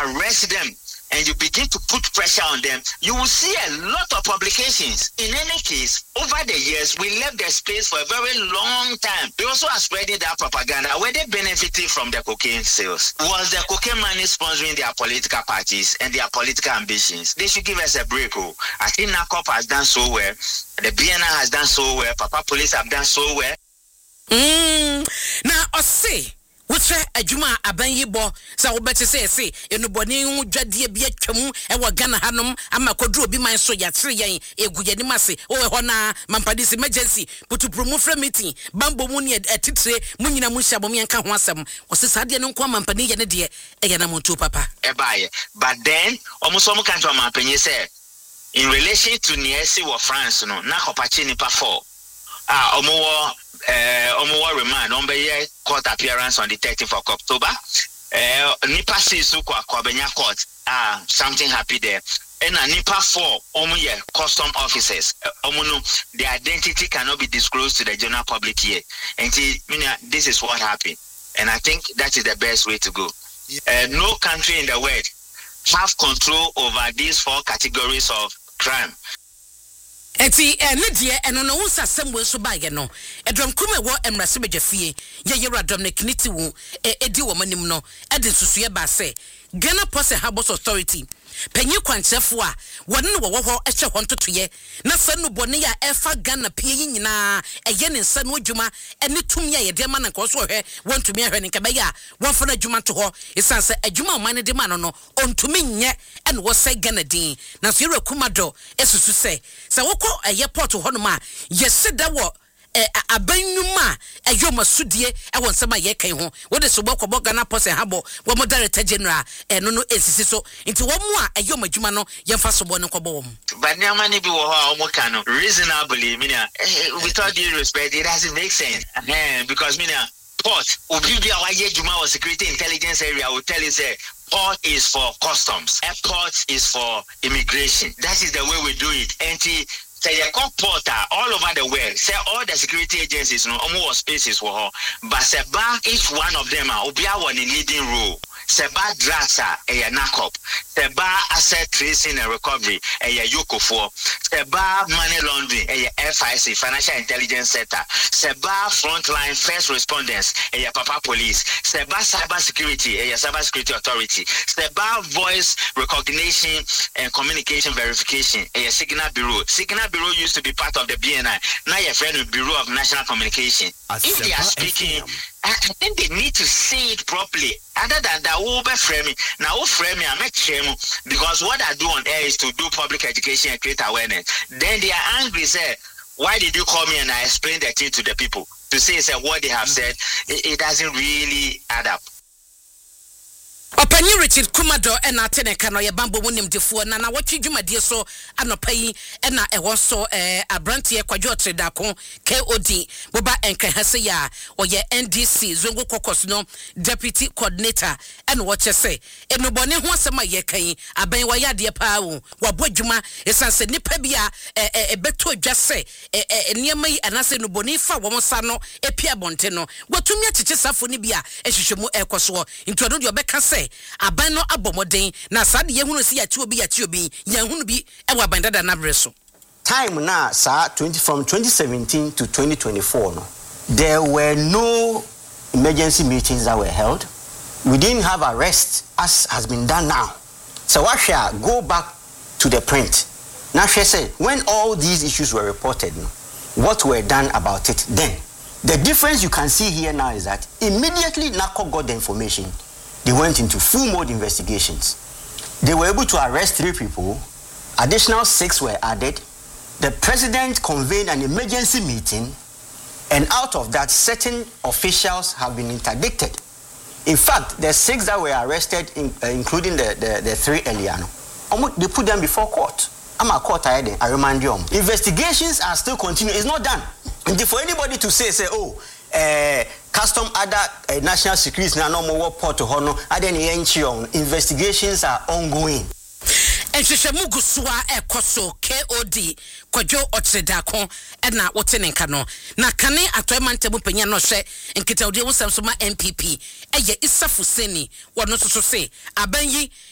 arrest them and you begin to put pressure on them, you will see a lot of publications. In any case, over the years, we left the space for a very long time. They also are spreading that propaganda. Were they benefiting from the cocaine sales? Was the cocaine money sponsoring their political parties and their political ambitions? They should give us a break. I think NACOP has done so well. The BNI has done so well. Papa Police have done so well. Now, I say. What's a Juma Abanyibo? So, better say, anybody who Jadia be a chum, and what Ghana Hanum, and my Kodro be my soya 3 a Guyanimasi, or Hona, Mampadis emergency, but to promote from meeting, Bambo Muni at Titre, Munina Mushabomi and Kawasam, was the Sadian Kwam Pani and a dear, Eganamutu Papa. But then, almost some country of my opinion say, in relation to Niesi or France, no, Nakopachini pa 4. Omo remand on be court appearance on the 30th of October. Nipa Sisu kwa Benya court. Something happy there. And Nipa 4 custom officers. The identity cannot be disclosed to the general public here. And this is what happened. And I think that is the best way to go. No country in the world have control over these 4 categories of crime. Eti Lydia and on the same way so by no. A drum come war and Rassibe Fee, Yera Dominic Nitiwu, a dear woman, no, Edin Susia Basse, Ghana Post Harbour's authority. Penny Quantefua, one no extra 1 to 2 year. Nasan Bonia Efa Ghana Paying na a yen in San Wujuma, and the 2 year, a dear man and cause her, 1 to me her in Kabaya, 1 for the Juma to her, is answer a Juma minor demano, on to me, and was say Ghana Dean. Nasiro Kumado, as to say, Sawoko a year port to Honoma, yes, said that what. Abenuma a yoma sudie e won sama ye kan ho wo de so bokọ Ghana Post Habo wo mo director general no esisi so nti wo mu a e yoma dwuma no ye mfa so bo ne kọbọ wo but na mani bi wo ho a wo kan no reasonably with all due respect it doesn't make sense because port obi bi a wa ye dwuma or security intelligence area will tell you say port is for customs, airport is for immigration. That is the way we do it. Say the porter all over the world. Say all the security agencies no more spaces for her. But Seba each one of them are Obia one in leading role. Seba drugs are a NACOP. Seba asset tracing and recovery a Yoko for. Seba money laundering a FIC Financial Intelligence Center. Seba frontline first responders a Papa Police. Seba cyber security a cyber security authority. Seba voice recognition and communication verification a Signal Bureau. Signal Bureau used to be part of the BNI. Now your friend with Bureau of National Communication. If they are speaking, I think they need to say it properly. Other than that, framing. Now, framing, I make shame because what I do on air is to do public education and create awareness. Then they are angry, say, why did you call me and I explain that thing to the people? To say what they have said, it doesn't really add up. Opani Richard Kumado and Atene Kanoya Bambo Winim Defo na watch Juma dear so anopai and na ewoso a brantie kwajotre dako KOD Boba Enke Haseya or ye NDC Zongo Kokos no deputy coordinator and what you say and no bone ho asema ye kan aban wa yade pa wo wabodwuma esanse nipa bia e beto dwase niema yi anase no bone fa wo sa no epia bonte no watumi achiche safo ni bia ehwehwemu ekoso into no de obeka say aban no abomoden na sade ye hunu si yati obi ye hunu bi e wa ban dada na breso time na sa from 2017 to 2024 no there were no emergency meetings that were held. We didn't have arrest as has been done now. So what shall go back to the print. Now she said when all these issues were reported, what were done about it then? The difference you can see here now is that immediately NACO got the information. They went into full mode investigations. They were able to arrest 3 people. Additional 6 were added. The president convened an emergency meeting, and out of that, certain officials have been interdicted. In fact, the 6 that were arrested, including the 3 earlier, they put them before court. I'm a court, I remind you. Investigations are still continuing. It's not done. And for anybody to say, custom other national securities now no more port to honor investigations are ongoing. And Shishamugu Swa Ekoso KOD Kwajo Otsedako and na Wotenenkano. Na Kane Atoemante Mupenya no she and Kitaudio Samsuma MPP. Eye Isafu Seni, what not to say. Abenyi